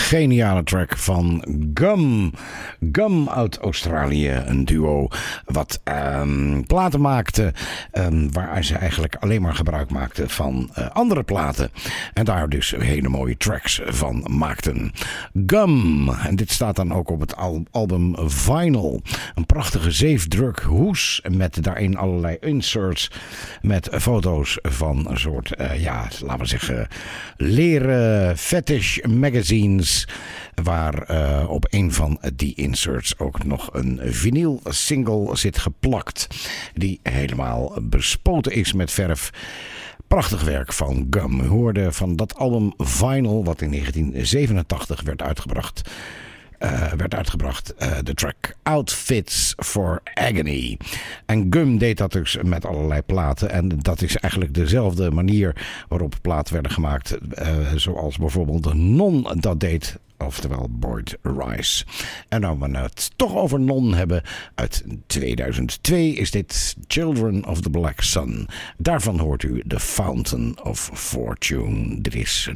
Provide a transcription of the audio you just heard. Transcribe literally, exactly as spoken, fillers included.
geniale track van Gum. Gum uit Australië, een duo wat um, platen maakte um, waar ze eigenlijk alleen maar gebruik maakten van uh, andere platen. En daar dus hele mooie tracks van maakten. Gum. En dit staat dan ook op het al- album Vinyl. Een prachtige zeefdruk hoes met daarin allerlei inserts met foto's van een soort, uh, ja, laten we zeggen, leren fetish magazines, waar uh, op een van die inserts ook nog een vinyl single zit geplakt, die helemaal bespoten is met verf. Prachtig werk van Gum. We hoorden van dat album Vinyl, wat in negentien zevenentachtig werd uitgebracht. Uh, werd uitgebracht uh, de track Outfits for Agony. En Gum deed dat dus met allerlei platen. En dat is eigenlijk dezelfde manier waarop platen werden gemaakt. Uh, zoals bijvoorbeeld de Non dat deed. Oftewel Boyd Rice. En nou we het toch over Non hebben. Uit tweeduizend twee is dit Children of the Black Sun. Daarvan hoort u The Fountain of Fortune. Dit is